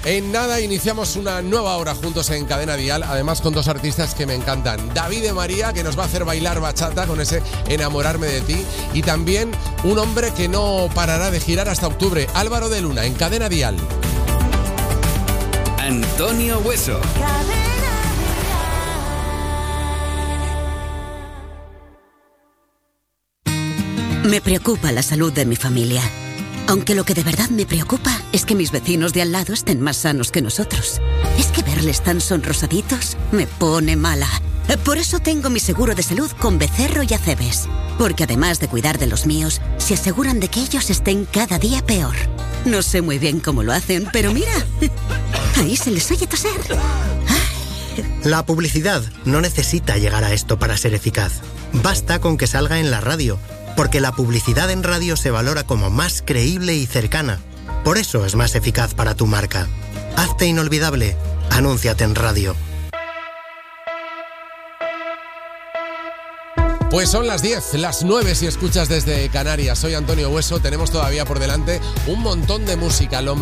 En nada iniciamos una nueva hora juntos en Cadena Dial, además con dos artistas que me encantan. David de María, que nos va a hacer bailar bachata con ese Enamorarme de ti, y también un hombre que no parará de girar hasta octubre, Álvaro de Luna, en Cadena Dial. Antonio Hueso. Me preocupa la salud de mi familia. Aunque lo que de verdad me preocupa es que mis vecinos de al lado estén más sanos que nosotros. Es que verles tan sonrosaditos me pone mala. Por eso tengo mi seguro de salud con Becerro y Acebes. Porque además de cuidar de los míos, se aseguran de que ellos estén cada día peor. No sé muy bien cómo lo hacen, pero mira, ahí se les oye toser. La publicidad no necesita llegar a esto para ser eficaz. Basta con que salga en la radio. Porque la publicidad en radio se valora como más creíble y cercana. Por eso es más eficaz para tu marca. Hazte inolvidable. Anúnciate en radio. Pues son las 10, las 9 si escuchas desde Canarias. Soy Antonio Hueso, tenemos todavía por delante un montón de música, lo